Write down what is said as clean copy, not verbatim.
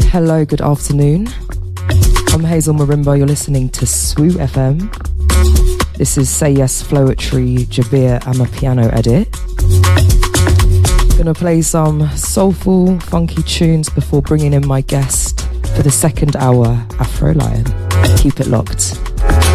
Hello, good afternoon. I'm Hazel Marimba, you're listening to SWU FM. This is Say Yes Flowetry, Jabir Amapiano edit. Gonna play some soulful, funky tunes before bringing in my guest for the second hour, Afro Lion. Keep it locked.